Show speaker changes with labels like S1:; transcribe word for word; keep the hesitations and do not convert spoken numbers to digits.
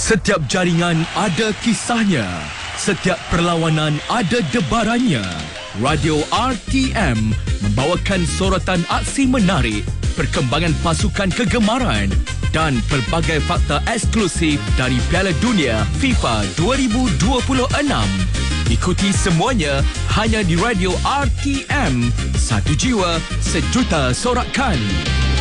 S1: Setiap jaringan ada kisahnya. Setiap perlawanan ada debarannya. Radio R T M membawakan sorotan aksi menarik, perkembangan pasukan kegemaran dan pelbagai fakta eksklusif dari Piala Dunia FIFA dua ribu dua puluh enam. Ikuti semuanya hanya di Radio R T M. Satu jiwa, sejuta sorakan.